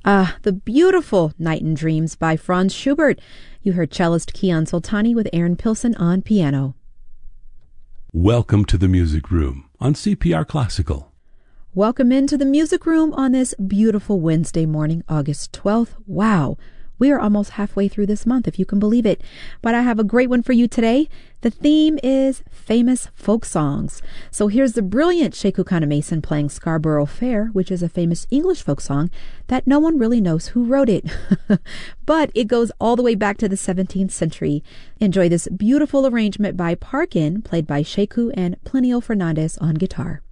The beautiful Night in Dreams by Franz Schubert. You heard cellist Kian Soltani with Aaron Pilson on piano. Welcome to the Music Room on CPR Classical. Welcome into the Music Room on this beautiful Wednesday morning, August 12th. Wow, we are almost halfway through this month, if you can believe it. But I have a great one for you today. The theme is famous folk songs. So here's the brilliant Sheku Kana-Mason playing Scarborough Fair, which is a famous English folk song that no one really knows who wrote it. But it goes all the way back to the 17th century. Enjoy this beautiful arrangement by Parkin, played by Sheku and Plinio Fernandez on guitar.